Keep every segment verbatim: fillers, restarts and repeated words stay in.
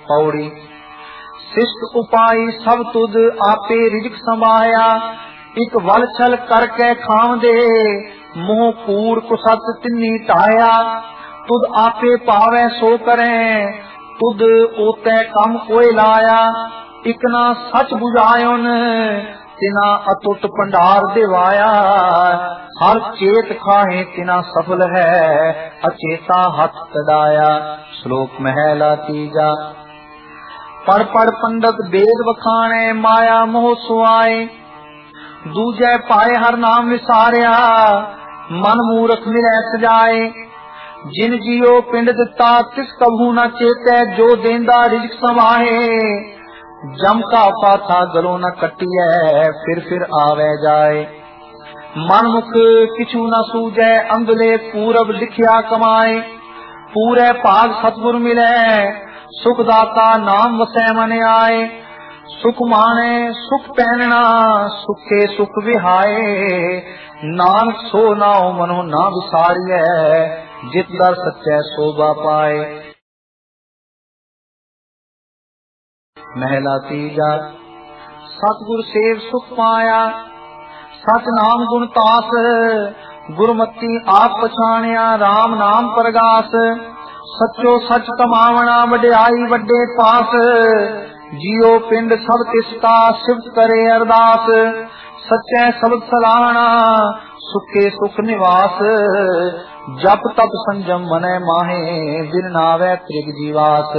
पौड़ी शिष्ट उपाई सब तुद आपे रिजक समाया, एक वल छल करके खावदे मोह कूड़ कुसत तिन्नी ढाया। तुद आपे पावे सो करें तुद ओते कम कोई लाया, इकना सच बुझायोन तिना अतुट भंडार दिवाया। हर चेत खाहे तिना सफल है अचेता हथ कदाया। श्लोक महला तीजा। पढ़ पढ़ पंडित वेद बखाने माया मोह सुआए, दूजे पाए हर नाम विसारिया मन मूर्ख मिले सजाए। जिन जियो पिंड दिता तिस कभू न चेते, जो देंदा रिजक समाहे जम का पाथा गलो न कटिए फिर फिर आवे जाए। मन मुख किछु न सूझे अंगले पूरब लिखिया कमाए, पूरे भाग सतगुर मिले सुखदाता नाम वसै मन आए। सुख माने सुख पहनना सुखे सुख विहाए, नानक सो नाओ मनो ना विसारिए जित दर सच्चे शोभा पाए। महला तीजा। सतगुर सेव सुख पाया सच नाम गुण तास, गुरमति आप पछाणिया राम नाम परगास। सचो सच कमावना वड्याई वड्डे पास, जियो पिंड सब तिसका सिफत करे अरदास। सच्चे शब्द सलाहना सुखे सुख निवास, जप तप संजम मनै माहे बिन नावे त्रिग जीवास।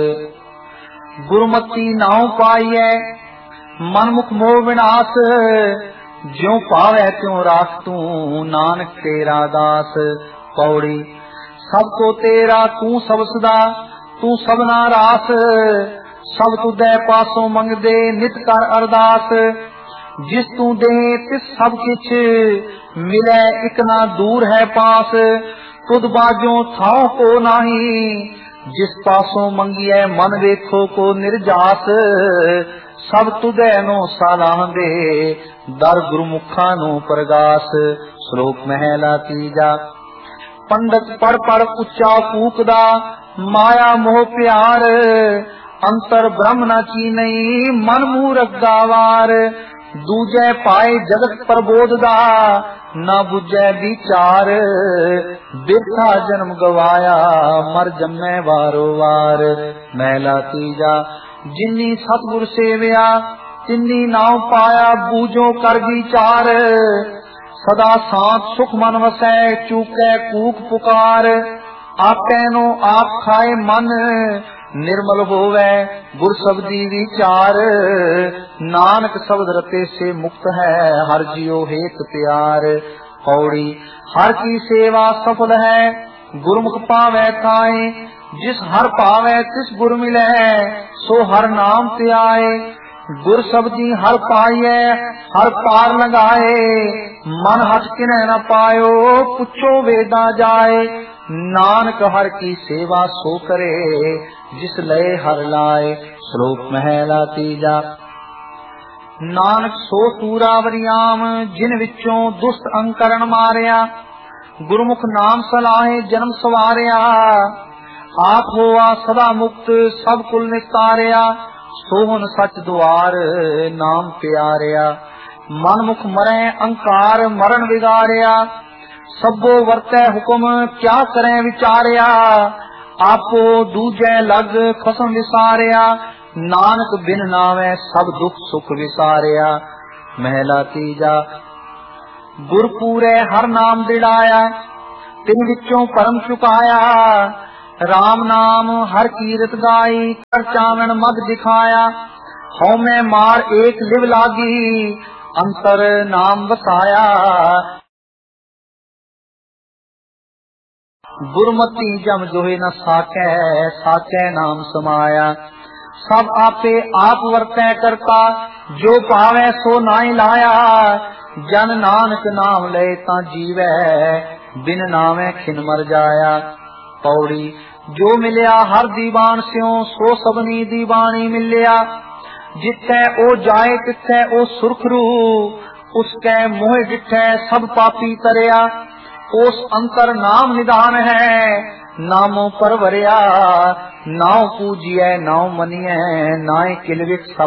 गुरमति नाउ पाइए मन मुख मोह विनाश, ज्यों पावे त्यों राख तू नानक तेरा दास। पौड़ी सब को तेरा तू सब सदा तू सबना रास, सब तुदे पासों मंगदे नित कर अरदास। जिस तू दे तिस सब किछ मिले इकना दूर है पास, तुद बाजों थाओ को नाही जिस पासों मंगिए मन देखो को निर्जास। सब तुदे नो सालाह दे दर गुरमुखा नो परगास। श्लोक महला तीजा। पंडित पढ़ पढ़ उच्चा फूकदा माया मोह प्यार, अंतर ब्रह्म न चीनई मन मूरख गावार। दूजे पाए जगत प्रबोधदा न बुझे विचार, बिरथा जन्म गवाया मर जम्मे वारो वार। महला तीजा। जिन्नी सतगुर सेविया तिन्नी नाव पाया बूझो कर विचार। सदा सांत सुख मन वसै चूकै कूक पुकार, आपे नो आप खाए मन निर्मल होवे गुर शब्दी विचार। नानक शब्द रते से मुक्त है हर जियो हेत प्यार। पौड़ी हर की सेवा सफल है गुरमुख पावे थाए, जिस हर पावे तिस गुर मिले सो हर नाम ते आए। गुर शब्दी हर पाइए हर पार लगाए, मन हट किने न पायो पुछो वेदा जाए। नानक हर की सेवा सो करे जिस लय हर लाए। श्लोक महला तीजा। नानक सो तूरावरियाम जिन विचों दुष्ट अंकरण मारिया, गुरमुख नाम सलाहे जन्म सवारिया। आप होआ सदा मुक्त सब कुल निस्तारिया, सोहन सच द्वार नाम प्यारिया। मन मुख मरे अंकार मरण विगारिया, सबो वर्तै हुक्म क्या करें विचारिया। आपो दूजे लग खसम विसारिया, नानक बिन नावे सब दुख सुख विसारिया। महला तीजा। गुरपूरे हर नाम दिड़ाया तिन विचों परम चुकाया। राम नाम हर कीरत गाई कर चानन मद दिखाया। हौ में मार एक लिव लागी अंतर नाम बसाया। गुरमति जम जोहे न साकै साकै नाम समाया। सब आपे आप वर्तै करता जो पावे सो नाई लाया। जन नानक नाम ले ता जीवै बिन नामे खिन मर जाया। पौड़ी जो मिलिया हर दीवान स्यों सो सबनी दीवानी मिलिया। जिथे ओ जाए तिथे ओ सुरखरू उसके मोह जिथे सब पापी तरिया। उस अंतर नाम निदान है नामों पर वरिया। ਨਾਉ ਪੂਜੀਐ ਨਾਉ ਮਨੀਐ ਨਾਏ ਕਿਲ ਵਿਖ ਸਭ